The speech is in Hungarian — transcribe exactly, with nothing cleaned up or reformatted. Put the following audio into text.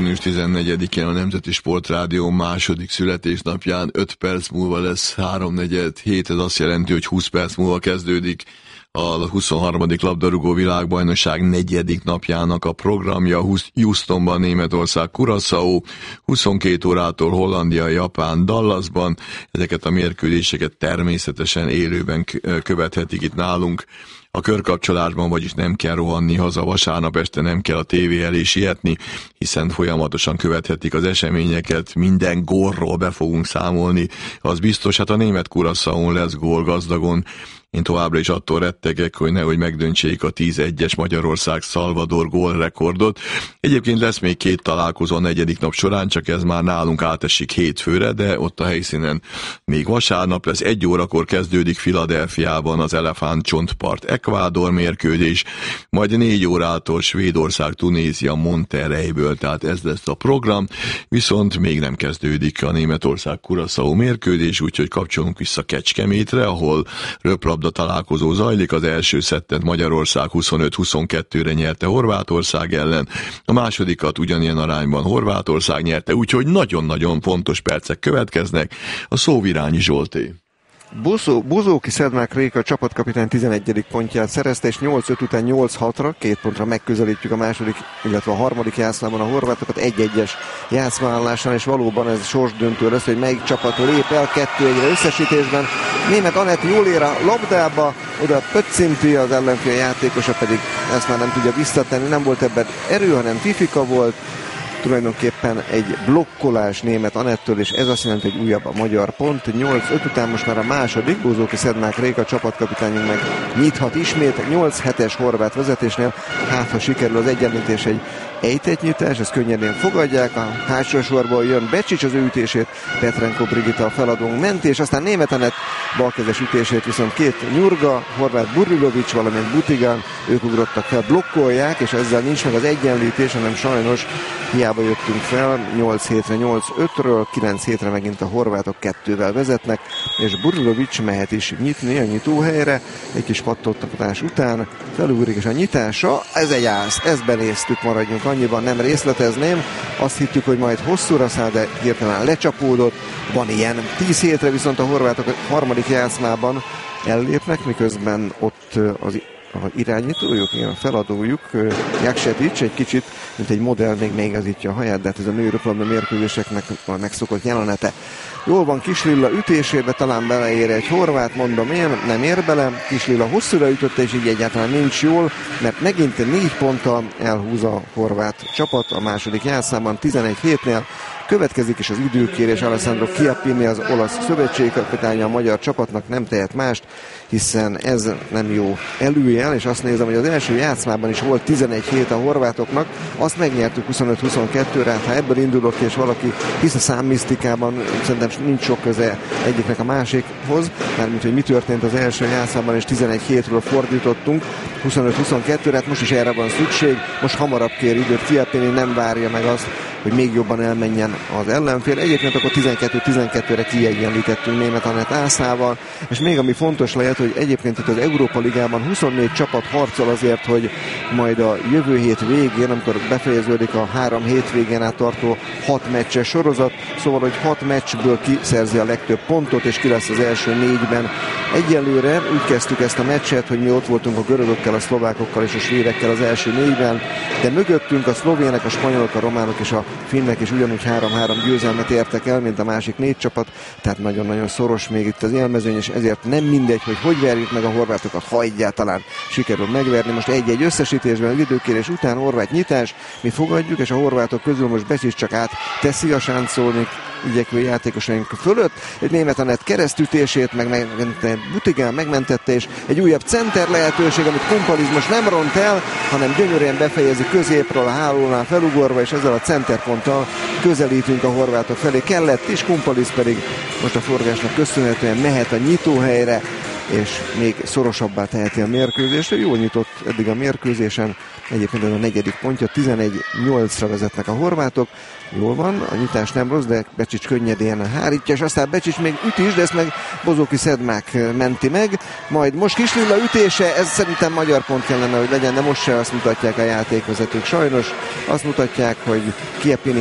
június tizennegyedikén a Nemzeti Sportrádió második születésnapján öt perc múlva lesz háromnegyed hét, ez azt jelenti, hogy húsz perc múlva kezdődik a huszonharmadik labdarúgó világbajnokság negyedik napjának a programja. Houstonban Németország Curaçao, huszonkét órától Hollandia, Japán Dallasban. Ezeket a mérkőzéseket természetesen élőben követhetik itt nálunk a körkapcsolásban, vagyis nem kell rohanni haza vasárnap este, nem kell a tévé elé sietni, hiszen folyamatosan követhetik az eseményeket, minden gólról be fogunk számolni, az biztos. Hát a német Curaçaón lesz gól gazdagon. Én továbbra is attól rettegek, hogy nehogy megdöntsék a tíz egyes Magyarország-Salvador gólrekordot. Egyébként lesz még két találkozó a negyedik nap során, csak ez már nálunk átesik hétfőre, de ott a helyszínen még vasárnap lesz. Egy órakor kezdődik Philadelphiában az Elefántcsontpart Ecuador mérkőzés, majd négy órától Svédország Tunézia Monterreyből, tehát ez lesz a program, viszont még nem kezdődik a Németország Curaçao mérkőzés, úgyhogy kapcsolunk vissza Kecskemétre, ahol röplabda találkozó zajlik. Az első szettet Magyarország huszonöt huszonkettőre nyerte Horvátország ellen, a másodikat ugyanilyen arányban Horvátország nyerte, úgyhogy nagyon-nagyon fontos percek következnek. A szó Virányi Zsolté. Buzó, Buzóki Szedmák Réka csapatkapitány tizenegyedik pontját szerezte, és nyolc öt után nyolc hatra, két pontra megközelítjük a második, illetve a harmadik játszmában a horvátokat egy-egyes játszmaállásán, és valóban ez sorsdöntő lesz, hogy melyik csapat lép el kettő egyre összesítésben. Német Anett jól ér a labdába, oda pöccinti, az ellenfél játékosa pedig ezt már nem tudja visszatenni, nem volt ebben erő, hanem fifika volt. Tulajdonképpen egy blokkolás Német Anettől, és ez azt jelenti, hogy újabb a magyar pont. nyolc öt után most már a második, Buzóki Szedmák Réka csapatkapitányunk meg nyithat ismét, nyolc hetes horvát vezetésnél, hát ha sikerül az egyenlítés, egy ejtegynyitás, ezt könnyedén fogadják, a hátsó sorból jön Becsics, az ő ütését Petrenko Brigitta a feladónk ment, és aztán Német Anett balkezes ütését viszont két nyurga, Horváth Burilovics, valamint Butigan, ők ugrottak fel, blokkolják, és ezzel nincs meg az egyenlítés, hanem sajnos hiába jöttünk fel, nyolc hétre nyolc ötről, kilenc hétre megint a horvátok kettővel vezetnek, és Burilovics mehet is nyitni a nyitóhelyre, egy kis pattogtatás után felugrik, és a nyitása, ez egy ász, ezt benéztük, maradjunk annyiban, nem részletezném, azt hittük, hogy majd hosszúra száll, de hirtelen lecsapódott, van ilyen. tíz hétre viszont a horvátok a harmadik játszmában ellépnek, miközben ott az a irányítójuk, ilyen feladójuk, Jaksetics egy kicsit, mint egy modell, még megigazítja a haját, de hát ez a női röplabda mérkőzéseknek a megszokott jelenete. Jól van Kislilla ütésébe, talán beleér egy horvát, mondom én, nem ér bele. Kislilla hosszúra ütötte, és így egyáltalán nincs jól, mert megint négy ponttal elhúz a horvát csapat a második játszában, tizenegy hétnél. Következik is az időkérés, Alessandro Chiappini, az olasz szövetségkapitánya a magyar csapatnak nem tehet mást, hiszen ez nem jó előjel, és azt nézem, hogy az első játszmában is volt tizenegy hét a horvátoknak, azt megnyertük huszonöt huszonkettőre, hát ha ebből indulok és valaki hisz a számmisztikában, szerintem nincs sok köze egyiknek a másikhoz, mármint hogy mi történt az első játszmában, és tizenegy hétről fordítottunk huszonöt huszonkettőre, hát most is erre van szükség, most hamarabb kér időt, Chiappini nem várja meg azt, hogy még jobban elmenjen az ellenfél. Egyébként akkor tizenkettő tizenkettőre kiegyenlítettünk Német Anett ászával, és még ami fontos lehet, hogy egyébként itt az Európa Ligában huszonnégy csapat harcol azért, hogy majd a jövő hét végén, amikor befejeződik a három hétvégén át tartó hat meccses sorozat, szóval, hogy hat meccsből kiszerzi a legtöbb pontot, és ki lesz az első négyben. Egyelőre úgy kezdtük ezt a meccset, hogy mi ott voltunk a görögökkel, a szlovákokkal és a svédekkel az első négyben, de mögöttünk a szlovének, a spanyolok, a románok és a finnek is ugyanúgy három-három győzelmet értek el, mint a másik négy csapat, tehát nagyon-nagyon szoros még itt az élmezőny, és ezért nem mindegy, hogy hogy verjük meg a horvátokat, ha egyáltalán sikerül megverni. Most egy-egy összesítésben, időkérés után horvát nyitás, mi fogadjuk, és a horvátok közül most Becsics csak át teszi a sáncolni igyekvő játékosaink fölött, egy Német Anett keresztütését, meg, meg Butigán megmentette, és egy újabb center lehetőség, amit Kumpaliz most nem ront el, hanem gyönyörűen befejezi középről a hálónál felugorva, és ezzel a centerponttal közelítünk a horvátok felé. Kellett is, Kumpaliz pedig most a forgásnak köszönhetően mehet a nyitóhelyre, és még szorosabbá teheti a mérkőzést. Jól nyitott eddig a mérkőzésen, egyébként ez a negyedik pontja, tizenegy nyolcra vezetnek a horvátok. Jól van, a nyitás nem rossz, de Becsics könnyedén hárítja, és aztán Becsics még üt is, de ezt meg Bozóki Szedmák menti meg. Majd most Kislilla ütése, ez szerintem magyar pont kellene, hogy legyen, de most se azt mutatják a játékvezetők sajnos. Azt mutatják, hogy Kiepini